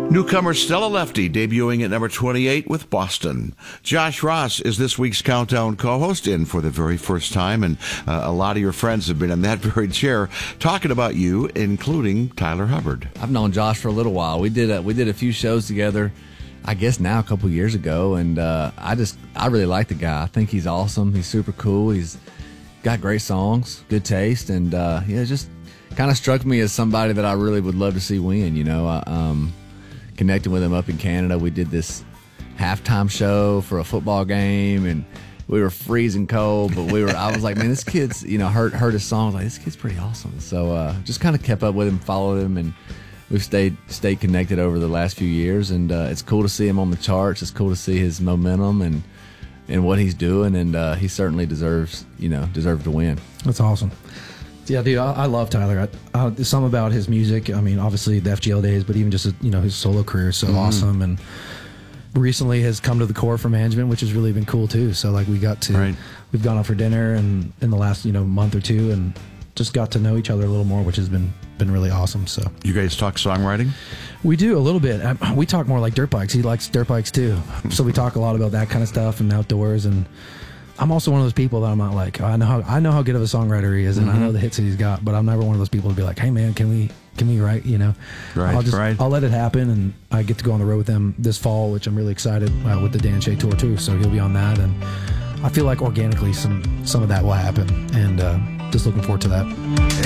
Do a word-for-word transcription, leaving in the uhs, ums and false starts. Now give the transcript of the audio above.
Newcomer Stella Lefty debuting at number twenty-eight with Boston. Josh Ross is this week's Countdown co-host in for the very first time, and uh, a lot of your friends have been in that very chair talking about you, including Tyler Hubbard. I've known Josh for a little while. We did a, we did a few shows together, I guess now a couple years ago, and uh, I just I really like the guy. I think he's awesome. He's super cool. He's got great songs, good taste, and uh, yeah, just kind of struck me as somebody that I really would love to see win. You know, I, um. Connected with him up in Canada. We did this halftime show for a football game, and we were freezing cold, but we were, I was like, man, this kid's, you know, heard, heard his songs, like, this kid's pretty awesome. So, uh, just kind of kept up with him, followed him, and we've stayed, stayed connected over the last few years. And, uh, it's cool to see him on the charts. It's cool to see his momentum and, and what he's doing. And, uh, he certainly deserves, you know, deserves to win. That's awesome. Yeah, dude, I, I love Tyler. I, I, there's something about his music. I mean, obviously the F G L days, but even just you know his solo career is so mm-hmm. awesome. And recently has come to the core for management, which has really been cool too. So like we got to, right. we've gone out for dinner and in the last you know month or two, and just got to know each other a little more, which has been been really awesome. So you guys talk songwriting? We do a little bit. I, we talk more like dirt bikes. He likes dirt bikes too, so we talk a lot about that kind of stuff and outdoors. And I'm also one of those people that I'm not like, I know how I know how good of a songwriter he is, and mm-hmm. I know the hits that he's got, but I'm never one of those people to be like, hey man, can we can we write? You know, right, I'll just right. I'll let it happen, and I get to go on the road with him this fall, which I'm really excited uh, with the Dan Shea tour too. So he'll be on that, and I feel like organically some some of that will happen, and uh, just looking forward to that.